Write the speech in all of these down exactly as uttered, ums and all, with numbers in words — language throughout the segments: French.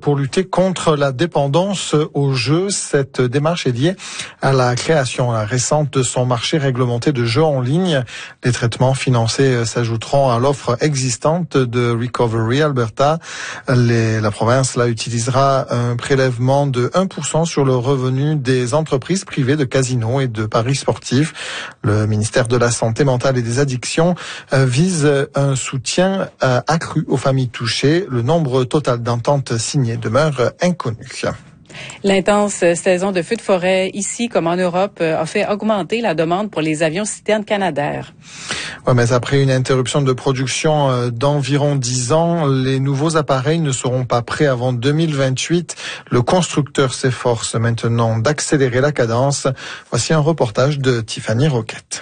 pour lutter contre la dépendance aux jeux. Cette démarche est liée à la création récente de son marché réglementé de jeux en ligne. Les traitements financés s'ajouteront à l'offre existante de Recovery Alberta. Les, la province là utilisera un prélèvement de un pour cent sur le revenu des entreprises privées de casinos et de paris sportifs. Le ministère de la Santé mentale et des addictions vise un soutien accru aux familles touchées. Le nombre total d'ententes signées demeure inconnu. L'intense saison de feux de forêt, ici comme en Europe, a fait augmenter la demande pour les avions citernes Canadair. Ouais, mais après une interruption de production d'environ dix ans, les nouveaux appareils ne seront pas prêts avant deux mille vingt-huit. Le constructeur s'efforce maintenant d'accélérer la cadence. Voici un reportage de Tiffany Roquette.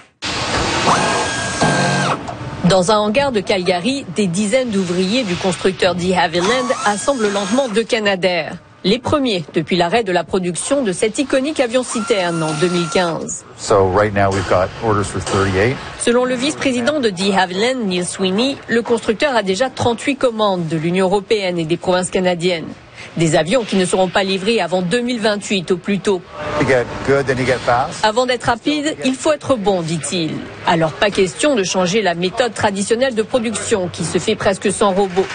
Dans un hangar de Calgary, des dizaines d'ouvriers du constructeur de Havilland assemblent lentement deux Canadair. Les premiers depuis l'arrêt de la production de cet iconique avion-citerne en deux mille quinze. So right now we've got orders for thirty-eight. Selon le vice-président de de Havilland, Neil Sweeney, le constructeur a déjà trente-huit commandes de l'Union européenne et des provinces canadiennes. Des avions qui ne seront pas livrés avant deux mille vingt-huit au plus tôt. You get good, then you get fast. Avant d'être rapide, il faut être bon, dit-il. Alors pas question de changer la méthode traditionnelle de production qui se fait presque sans robot.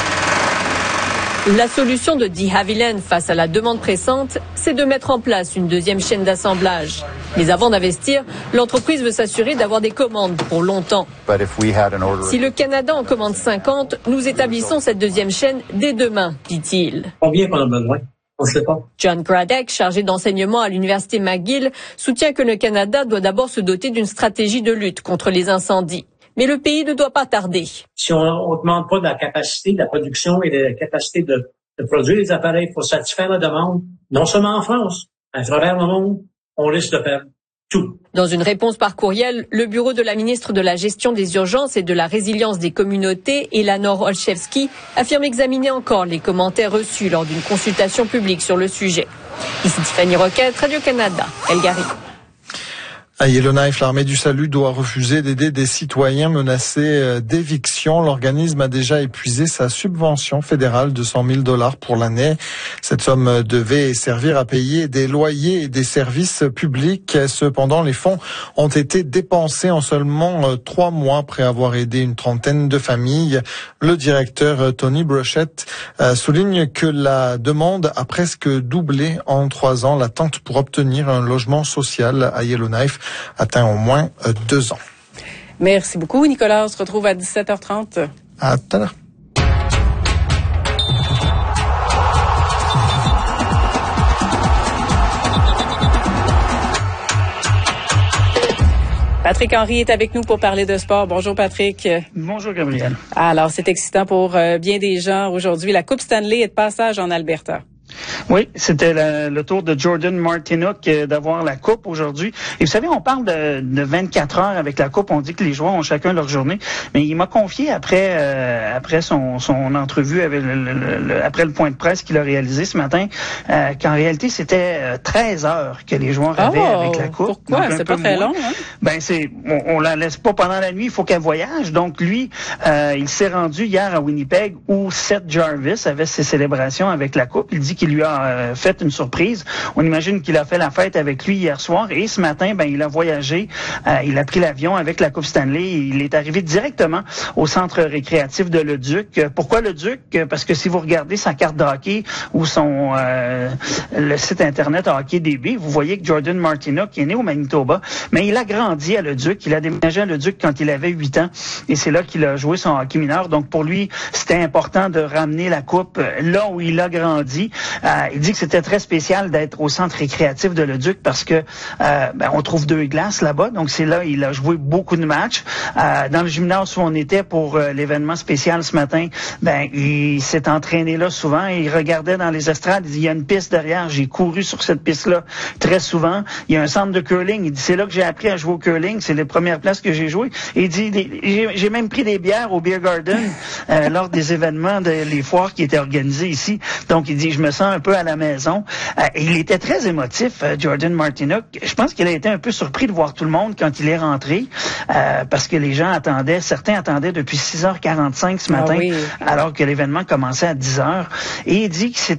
La solution de de Havilland face à la demande pressante, c'est de mettre en place une deuxième chaîne d'assemblage. Mais avant d'investir, l'entreprise veut s'assurer d'avoir des commandes pour longtemps. But if we had an order... Si le Canada en commande cinquante, nous établissons cette deuxième chaîne dès demain, dit-il. Combien qu'on a besoin? On ne sait pas. John Craddock, chargé d'enseignement à l'Université McGill, soutient que le Canada doit d'abord se doter d'une stratégie de lutte contre les incendies. Mais le pays ne doit pas tarder. Si on ne demande pas de la capacité de la production et de la capacité de, de produire les appareils pour satisfaire la demande, non seulement en France, à travers le monde, on risque de perdre tout. Dans une réponse par courriel, le bureau de la ministre de la Gestion des urgences et de la résilience des communautés, Eleanor Olszewski, affirme examiner encore les commentaires reçus lors d'une consultation publique sur le sujet. Ici Tiffany Roquette, Radio-Canada, Calgary. À Yellowknife, l'armée du salut doit refuser d'aider des citoyens menacés d'éviction. L'organisme a déjà épuisé sa subvention fédérale de cent mille dollars pour l'année. Cette somme devait servir à payer des loyers et des services publics. Cependant, les fonds ont été dépensés en seulement trois mois après avoir aidé une trentaine de familles. Le directeur Tony Bruchette souligne que la demande a presque doublé en trois ans. L'attente pour obtenir un logement social à Yellowknife atteint au moins deux ans. Merci beaucoup, Nicolas. On se retrouve à dix-sept heures trente. À tout à l'heure. Patrick Henry est avec nous pour parler de sport. Bonjour, Patrick. Bonjour, Gabriel. Alors, c'est excitant pour euh, bien des gens aujourd'hui. La Coupe Stanley est de passage en Alberta. Oui, c'était la, le tour de Jordan Martinook euh, d'avoir la coupe aujourd'hui. Et vous savez, on parle de, de vingt-quatre heures avec la coupe. On dit que les joueurs ont chacun leur journée. Mais il m'a confié après euh, après son, son entrevue, avec le, le, le, après le point de presse qu'il a réalisé ce matin, euh, qu'en réalité, c'était euh, treize heures que les joueurs avaient oh, avec la coupe. Pourquoi? C'est pas très long, hein? Ben, c'est, on, on la laisse pas pendant la nuit. Il faut qu'elle voyage. Donc, lui, euh, il s'est rendu hier à Winnipeg où Seth Jarvis avait ses célébrations avec la coupe. Il dit qu'il lui a euh, fait une surprise. On imagine qu'il a fait la fête avec lui hier soir et ce matin, ben il a voyagé, euh, il a pris l'avion avec la Coupe Stanley et il est arrivé directement au centre récréatif de Leduc. Pourquoi Leduc? Parce que si vous regardez sa carte de hockey ou son euh, le site internet Hockey D B, vous voyez que Jordan Martinook est né au Manitoba, mais il a grandi à Leduc. Il a déménagé à Leduc quand il avait huit ans et c'est là qu'il a joué son hockey mineur. Donc pour lui, c'était important de ramener la coupe là où il a grandi. Euh, il dit que c'était très spécial d'être au centre récréatif de Leduc parce que euh, ben, on trouve deux glaces là-bas. Donc c'est là il a joué beaucoup de matchs. Euh, dans le gymnase où on était pour euh, l'événement spécial ce matin, ben il s'est entraîné là souvent et il regardait dans les estrades. Il dit il y a une piste derrière. J'ai couru sur cette piste-là très souvent. Il y a un centre de curling. Il dit c'est là que j'ai appris à jouer au curling. C'est les premières places que j'ai joué. Et il dit j'ai, j'ai même pris des bières au Beer Garden euh, lors des événements, de, les foires qui étaient organisées ici. Donc il dit je me sens un peu à la maison. Euh, il était très émotif, euh, Jordan Martinook. Je pense qu'il a été un peu surpris de voir tout le monde quand il est rentré, euh, parce que les gens attendaient, certains attendaient depuis six heures quarante-cinq ce matin, ah oui. alors que l'événement commençait à dix heures. Et il dit que c'était